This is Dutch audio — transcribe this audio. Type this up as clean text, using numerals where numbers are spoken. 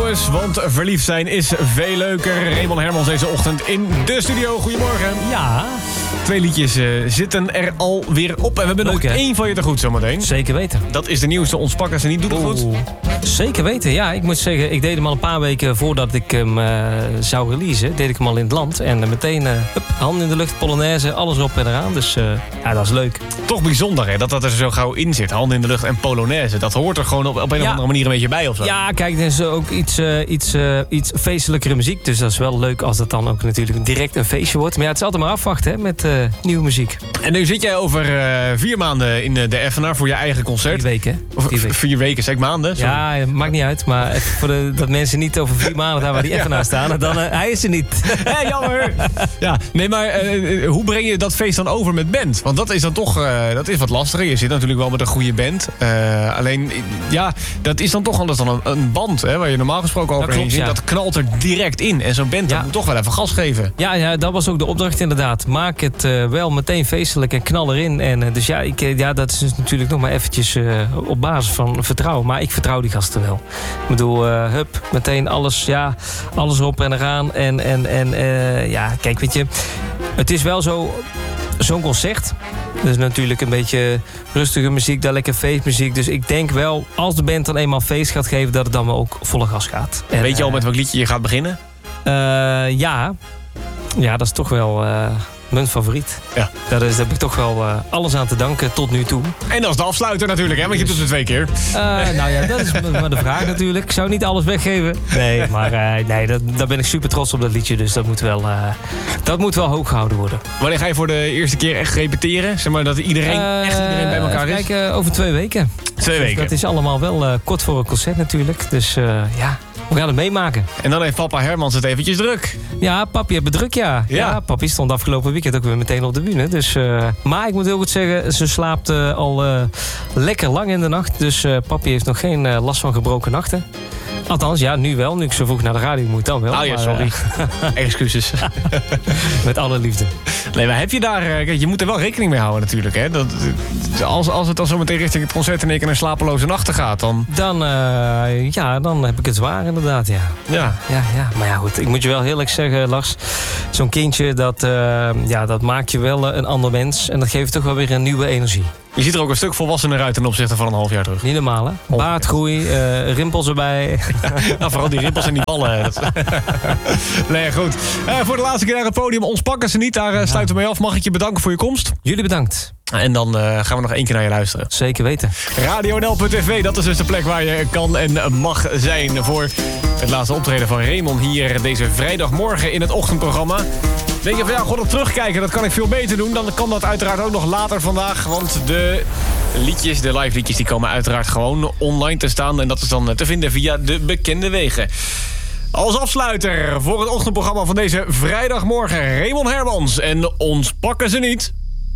jongens, want verliefd zijn is veel leuker. Raymond Hermans deze ochtend in de studio. Goedemorgen. Ja. 2 liedjes zitten er alweer op. En we hebben leuk, nog hè? 1 van je te goed zometeen. Zeker weten. Dat is de nieuwste Ontspakken ze niet. Doe het goed. Zeker weten, ja. Ik moet zeggen, ik deed hem al een paar weken voordat ik hem zou releasen. Deed ik hem al in het land. En meteen handen in de lucht, Polonaise, alles erop en eraan. Dus ja, dat is leuk. Toch bijzonder hè, dat er zo gauw in zit. Handen in de lucht en Polonaise. Dat hoort er gewoon op een of andere manier een beetje bij of zo. Ja, kijk, er is ook iets feestelijkere muziek. Dus dat is wel leuk als dat dan ook natuurlijk direct een feestje wordt. Maar ja, het is altijd maar afwachten hè, met nieuwe muziek. En nu zit jij over 4 maanden in de Effenaar voor je eigen concert. 4 weken. Of 4 weken, zeg ik maanden? Sorry. Ja, maakt niet uit. Maar even voor dat mensen niet over 4 maanden daar waar die Effenaar staan. Dan hij is er niet. Jammer. Ja, nee, maar hoe breng je dat feest dan over met band? Want dat is dan toch dat is wat lastiger. Je zit natuurlijk wel met een goede band. Alleen, ja, dat is dan toch anders dan een band, hè, waar je normaal gesproken overheen zit. Ja. Dat knalt er direct in. En zo'n band dat moet toch wel even gas geven. Ja, dat was ook de opdracht inderdaad. Maak het wel meteen feestelijk en knal erin. En dus dat is dus natuurlijk nog maar eventjes op basis van vertrouwen. Maar ik vertrouw die gasten wel. Ik bedoel, meteen alles erop en eraan. En kijk, weet je, het is wel zo, zo'n concert. Dus natuurlijk een beetje rustige muziek, daar lekker feestmuziek. Dus ik denk wel, als de band dan eenmaal feest gaat geven, dat het dan wel ook volle gas gaat. En, weet je al met welk liedje je gaat beginnen? Ja, dat is toch wel mijn favoriet. Ja. Daar heb ik toch wel alles aan te danken tot nu toe. En dat is de afsluiter natuurlijk, hè? Want je doet het 2 keer. Dat is maar de vraag natuurlijk. Ik zou niet alles weggeven. Nee, maar daar ben ik super trots op, dat liedje. Dus dat moet wel hoog gehouden worden. Wanneer ga je voor de eerste keer echt repeteren? Zeg maar dat iedereen bij elkaar is? Kijk, over 2 weken. 2 weken. Dat is allemaal wel kort voor een concert natuurlijk. Dus we gaan het meemaken. En dan heeft papa Hermans het eventjes druk. Ja, papi heeft het druk, ja. Ja, papi stond afgelopen weekend ook weer meteen op de bühne. Dus, maar ik moet heel goed zeggen, ze slaapt al lekker lang in de nacht. Dus papi heeft nog geen last van gebroken nachten. Althans, ja, nu wel. Nu ik zo vroeg naar de radio moet, dan wel. Oh ja, sorry. Excuses. Met alle liefde. Nee, maar heb je daar... Kijk, je moet er wel rekening mee houden natuurlijk, hè. Als het dan zo meteen richting het concert in één keer naar slapeloze nachten gaat, dan... Dan heb ik het zwaar inderdaad, ja. Ja. Maar ja, goed. Ik moet je wel heel erg zeggen, Lars. Zo'n kindje, dat maakt je wel een ander mens. En dat geeft toch wel weer een nieuwe energie. Je ziet er ook een stuk volwassener uit ten opzichte van een half jaar terug. Niet normaal, hè? Baardgroei, rimpels erbij. Nou, vooral die rimpels en die ballen. Nee, goed. Voor de laatste keer naar het podium. Ons pakken ze niet. Daar sluiten we mee af. Mag ik je bedanken voor je komst? Jullie bedankt. En dan gaan we nog 1 keer naar je luisteren. Zeker weten. RadioNL.tv, dat is dus de plek waar je kan en mag zijn voor het laatste optreden van Raymond hier deze vrijdagmorgen in het ochtendprogramma. Denk je van god, op terugkijken, dat kan ik veel beter doen. Dan kan dat uiteraard ook nog later vandaag. Want de liedjes, de live liedjes, die komen uiteraard gewoon online te staan. En dat is dan te vinden via de bekende wegen. Als afsluiter voor het ochtendprogramma van deze vrijdagmorgen Raymond Hermans. En ons pakken ze niet.